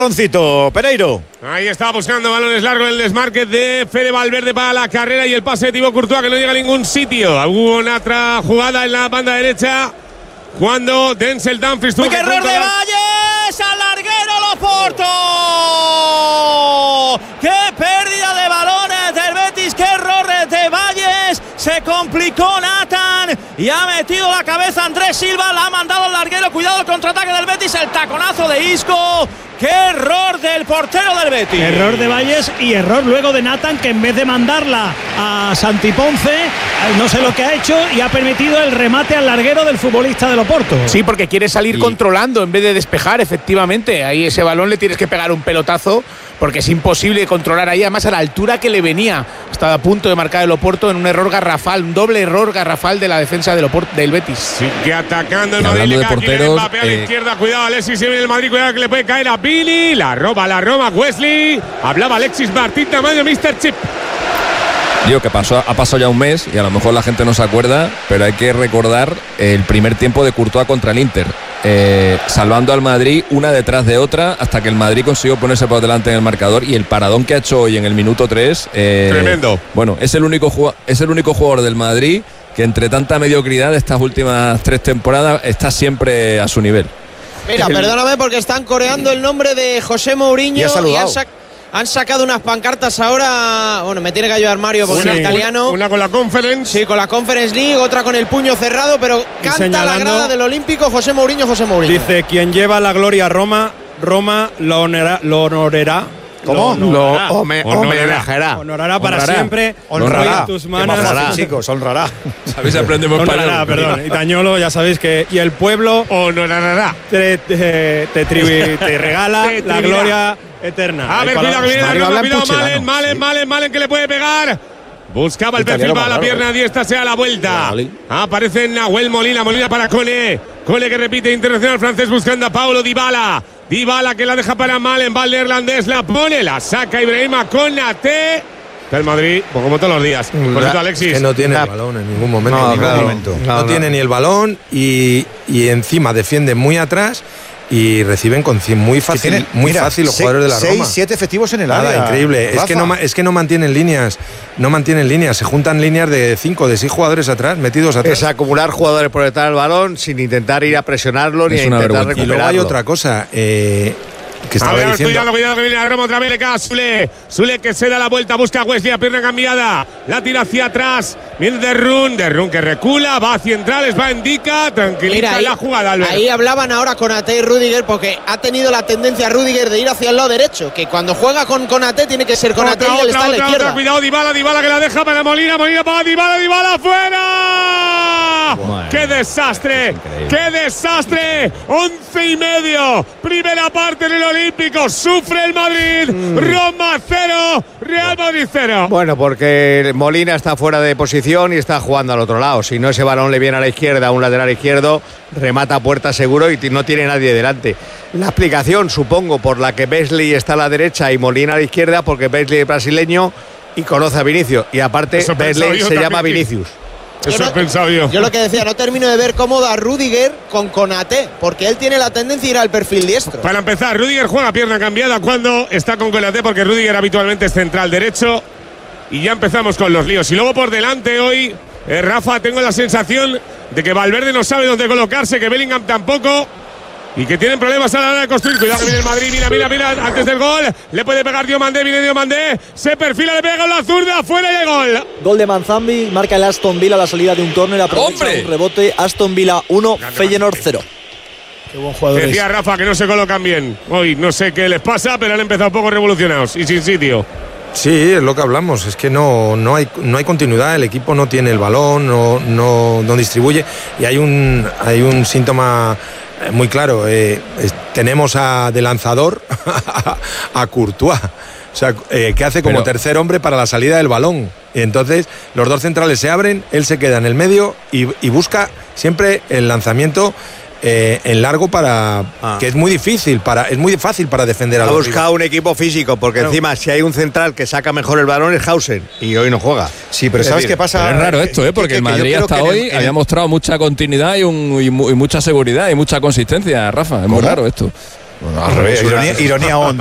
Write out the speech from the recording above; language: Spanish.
Baloncito, Pereiro. Ahí está buscando balones largos el desmarque de Fede Valverde para la carrera y el pase de Thibaut Courtois que no llega a ningún sitio. Hubo una otra jugada en la banda derecha cuando Denzel Dumfries tuvo ¡qué error de Valles! ¡Al larguero Loporto! ¡Qué pérdida de balones del Betis! ¡Qué error de Valles! Se complicó Nathan y ha metido la cabeza Andrés Silva, la ha mandado al larguero. Cuidado el contraataque del Betis, el taconazo de Isco. ¡Qué error del portero del Betis! Error de Valles y error luego de Nathan, que en vez de mandarla a Santi Ponce, no sé lo que ha hecho y ha permitido el remate al larguero del futbolista del Oporto. Sí, porque quiere salir controlando en vez de despejar, efectivamente. Ahí ese balón le tienes que pegar un pelotazo porque es imposible controlar ahí, además a la altura que le venía. Estaba a punto de marcar el Oporto en un error garrafal, un doble error garrafal de la defensa del Betis. Sigue atacando el Madrid, de porteros, Mbappé a la izquierda, cuidado Alexis, se viene el Madrid, cuidado que le puede caer a Billy, la Roma Wesley. Hablaba Alexis Martín tamaño Mr. Chip. Digo que ha pasado ya un mes y a lo mejor la gente no se acuerda, pero hay que recordar el primer tiempo de Courtois contra el Inter, salvando al Madrid una detrás de otra hasta que el Madrid consiguió ponerse por delante en el marcador, y el paradón que ha hecho hoy en el minuto 3 tremendo. Bueno, es el único jugador del Madrid que entre tanta mediocridad de estas últimas 3 temporadas está siempre a su nivel. Mira, perdóname porque están coreando el nombre de José Mourinho y han sacado unas pancartas ahora. Bueno, me tiene que ayudar Mario porque es italiano. Una con la Conference. Sí, con la Conference League, otra con el puño cerrado, pero canta la grada del Olímpico José Mourinho. Dice: quien lleva la gloria a Roma, Roma lo honorará. ¿Cómo? Honorará para siempre. Honrará. Tus manos. Honrará, chicos, honrará. ¿Sabéis? Aprendemos honrará, perdón. Itañolo, ya sabéis que. Y el pueblo honorará. Te regala la gloria eterna. A ver, cuidado que viene Malen que le puede pegar. Buscaba el perfil para la pierna diestra, sea la vuelta. Aparece Nahuel Molina para Cone que repite, internacional francés buscando a Paulo Dybala que la deja para Malen, va el neerlandés, la pone, la saca Ibrahima Konate. El Madrid, pues como todos los días. Por cierto, Alexis, que no tiene el balón en ningún momento. No tiene ni el balón y encima defiende muy atrás y reciben muy fácil los jugadores de la Roma. 6-7 efectivos en el área. Increíble. Es que no mantienen líneas. Se juntan líneas de 5, de 6 jugadores atrás, metidos atrás. Es acumular jugadores por detrás del balón sin intentar ir a presionarlo ni a intentar recuperarlo. Y luego hay otra cosa. Que estaba diciendo. Cuidado que viene la Roma otra vez, le cae a Sule que se da la vuelta, busca a Wesley, a pierna cambiada, la tira hacia atrás, viene de Run que recula, va a centrales, va a Indica, tranquiliza la jugada, Albert. Ahí hablaban ahora Konate y Rüdiger, porque ha tenido la tendencia Rüdiger de ir hacia el lado derecho, que cuando juega con Konate tiene que ser Konate y él está a la izquierda. Cuidado, Dybala que la deja para Molina para Dybala fuera. Bueno, ¡qué desastre! 11:30, primera parte en el Olímpico, sufre el Madrid, Roma 0, Real Madrid 0. Bueno, porque Molina está fuera de posición y está jugando al otro lado. Si no, ese balón le viene a la izquierda, a un lateral izquierdo, remata a puerta seguro y no tiene nadie delante. La explicación, supongo, por la que Wesley está a la derecha y Molina a la izquierda, porque Wesley es brasileño y conoce a Vinicius. Y aparte, Wesley se llama Vinicius. Eso he pensado yo. Yo lo que decía, no termino de ver cómo da Rüdiger con Konate, porque él tiene la tendencia a ir al perfil diestro. Para empezar, Rüdiger juega pierna cambiada cuando está con Konate, porque Rüdiger habitualmente es central derecho. Y ya empezamos con los líos. Y luego por delante hoy, Rafa, tengo la sensación de que Valverde no sabe dónde colocarse, que Bellingham tampoco. Y que tienen problemas a la hora de construir. Cuidado que viene el Madrid, mira, antes del gol. Le puede pegar Diomandé, viene Diomandé. Se perfila, le pega con la zurda, fuera y el gol. Gol de Manzambi, marca el Aston Villa a la salida de un córner, aprovecha un rebote. Aston Villa 1, Feyenoord 0. Qué buen jugador. Decía Rafa que no se colocan bien. Hoy no sé qué les pasa, pero han empezado un poco revolucionados y sin sitio. Sí, es lo que hablamos, es que no hay continuidad, el equipo no tiene el balón, no distribuye, y hay un síntoma muy claro. Tenemos de lanzador a Courtois, o sea, que hace como tercer hombre para la salida del balón. Y entonces los dos centrales se abren, él se queda en el medio y busca siempre el lanzamiento en largo que es muy fácil para defender a los. Ha buscado un equipo físico, porque encima si hay un central que saca mejor el balón es Hausen, y hoy no juega. Sí, pero ¿sabes qué pasa? Pero es raro esto, porque el Madrid hasta hoy había mostrado mucha continuidad y mucha seguridad y mucha consistencia, Rafa. Es muy raro esto. Al revés, ironía honda.